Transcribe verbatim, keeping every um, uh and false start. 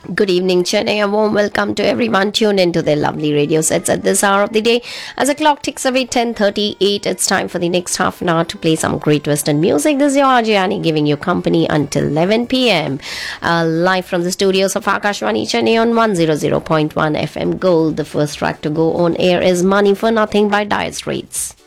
Good evening, Chennai. A warm welcome to everyone tuned into their lovely radio sets at this hour of the day. As the clock ticks away ten thirty-eight, it's time for the next half an hour to play some great Western music. This is your R J Annie giving you company until eleven p m. Uh, live from the studios of Akashvani Chennai on one hundred point one F M Gold. The first track to go on air is Money for Nothing by Dire Straits.